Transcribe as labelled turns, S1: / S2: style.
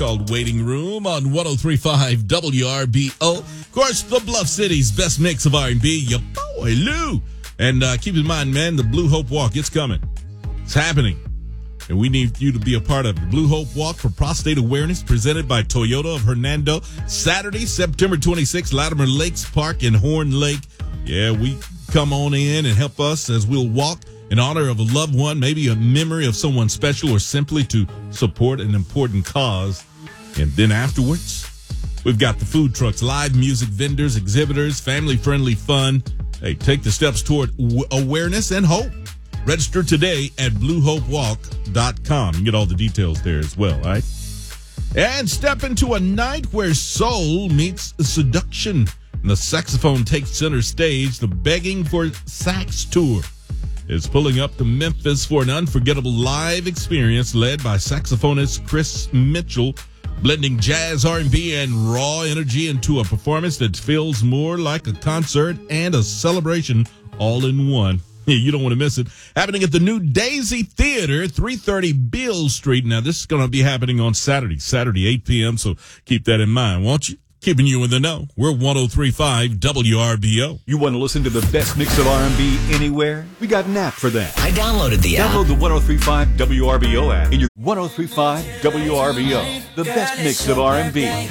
S1: called Waiting Room on 103.5 WRBO. Of course, the Bluff City's best mix of R&B, your boy Lou. And keep in mind, man, the Blue Hope Walk, it's coming. It's happening. And we need you to be a part of the Blue Hope Walk for Prostate Awareness, presented by Toyota of Hernando. Saturday, September 26th, Latimer Lakes Park in Horn Lake. Yeah, we come on in and help us as we'll walk in honor of a loved one, maybe a memory of someone special, or simply to support an important cause. And then afterwards, we've got the food trucks, live music vendors, exhibitors, family-friendly fun. Hey, take the steps toward awareness and hope. Register today at bluehopewalk.com. You can get all the details there as well, all right? And step into a night where soul meets seduction. And the saxophone takes center stage. The Begging for Sax Tour is pulling up to Memphis for an unforgettable live experience led by saxophonist Chris Mitchell, blending jazz, R&B, and raw energy into a performance that feels more like a concert and a celebration all in one. You don't want to miss it. Happening at the New Daisy Theater, 330 Beale Street. Now, this is going to be happening on Saturday, 8 p.m., so keep that in mind, won't you? Keeping you in the know. We're 103.5 WRBO.
S2: You want to listen to the best mix of R&B anywhere? We got an app for that.
S3: I downloaded the app.
S2: Download the 103.5 WRBO app in your 103.5 WRBO. The best mix of R&B.